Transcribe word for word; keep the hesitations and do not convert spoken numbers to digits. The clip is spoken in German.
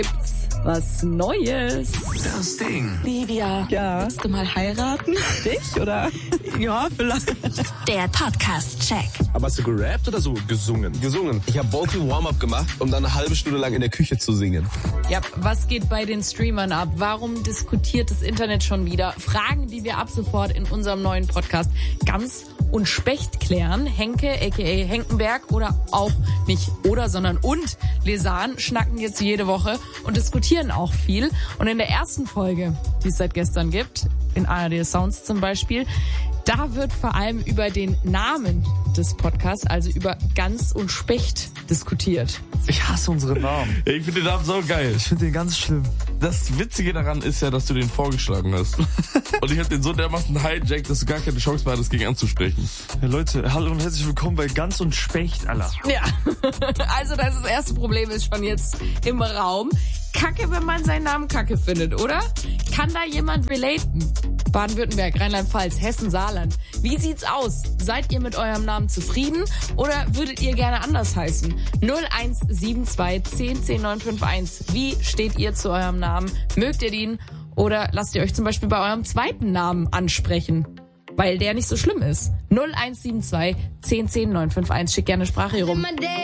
Was Neues. Das Ding. Livia, Ja. willst du mal heiraten? Dich, oder? Ja, vielleicht. Der Podcast-Check. Aber hast du gerappt oder so gesungen? Gesungen. Ich habe Vocal Warm-Up gemacht, um dann eine halbe Stunde lang in der Küche zu singen. Ja, was geht bei den Streamern ab? Warum diskutiert das Internet schon wieder? Fragen, die wir ab sofort in unserem neuen Podcast ganz und Specht klären. Henke, aka Henkenberg oder auch nicht oder, sondern und Lesan schnacken jetzt jede Woche und diskutieren auch viel. Und in der ersten Folge, die es seit gestern gibt, in A R D Sounds zum Beispiel, da wird vor allem über den Namen des Podcasts, also über Gans und Specht, diskutiert. Ich hasse unsere Namen. Ich finde den Namen so geil. Ich finde den ganz schlimm. Das Witzige daran ist ja, dass du den vorgeschlagen hast. Und ich habe den so dermaßen hijackt, dass du gar keine Chance mehr hattest, gegen anzusprechen. Ja, Leute, hallo und herzlich willkommen bei Gans und Specht, Alter. Ja, also das, das erste Problem ist schon jetzt im Raum. Kacke, wenn man seinen Namen Kacke findet, oder? Kann da jemand relaten? Baden-Württemberg, Rheinland-Pfalz, Hessen, Saarland. Wie sieht's aus? Seid ihr mit eurem Namen zufrieden oder würdet ihr gerne anders heißen? null eins sieben zwei zehn zehn neun fünf eins. Wie steht ihr zu eurem Namen? Mögt ihr ihn oder lasst ihr euch zum Beispiel bei eurem zweiten Namen ansprechen? Weil der nicht so schlimm ist. null eins sieben zwei zehn zehn neun fünf eins. Schickt gerne Sprache hier rum.